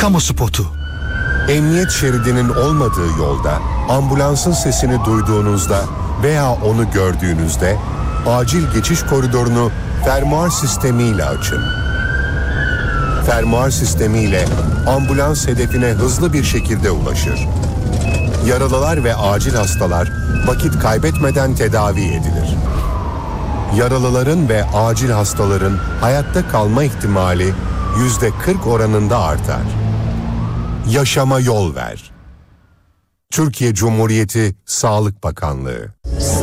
Kamu spotu. Emniyet şeridinin olmadığı yolda ambulansın sesini duyduğunuzda veya onu gördüğünüzde acil geçiş koridorunu fermuar sistemiyle açın. Fermuar sistemiyle ambulans hedefine hızlı bir şekilde ulaşır. Yaralılar ve acil hastalar vakit kaybetmeden tedavi edilir. Yaralıların ve acil hastaların hayatta kalma ihtimali %40 oranında artar. Yaşama yol ver. Türkiye Cumhuriyeti Sağlık Bakanlığı.